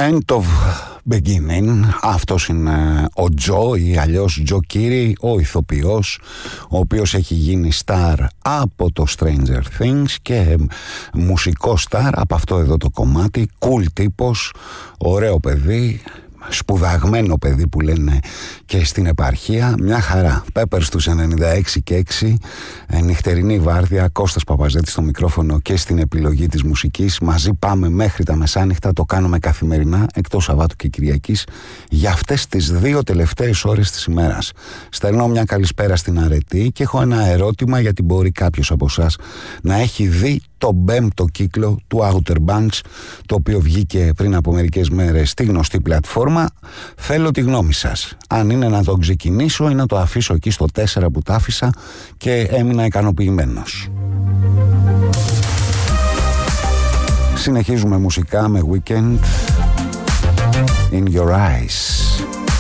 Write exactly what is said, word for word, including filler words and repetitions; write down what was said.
End of Beginning. Αυτός είναι ο Τζο ή αλλιώς Τζο Κίρι, ο ηθοποιός, ο οποίος έχει γίνει star από το Stranger Things και μουσικό star από αυτό εδώ το κομμάτι. Cool τύπος, ωραίο παιδί, σπουδαγμένο παιδί που λένε και στην επαρχία. Μια χαρά. Πέπερ στους ενενήντα έξι και έξι, νυχτερινή βάρδια, Κώστας Παπαζέτης στο μικρόφωνο και στην επιλογή της μουσικής. Μαζί πάμε μέχρι τα μεσάνυχτα, το κάνουμε καθημερινά εκτός Σαββάτου και Κυριακής για αυτές τις δύο τελευταίες ώρες της ημέρας. Στέλνω μια καλησπέρα στην Αρετή και έχω ένα ερώτημα, γιατί μπορεί κάποιος από εσάς να έχει δει το πέμπτο κύκλο του Outer Banks, το οποίο βγήκε πριν από μερικές μέρες στη γνωστή πλατφόρμα. Θέλω τη γνώμη σας. Αν είναι να το ξεκινήσω ή να το αφήσω εκεί στο τέσσερα που τα άφησα και έμεινα ικανοποιημένος. Συνεχίζουμε μουσικά με Weekend, In Your Eyes.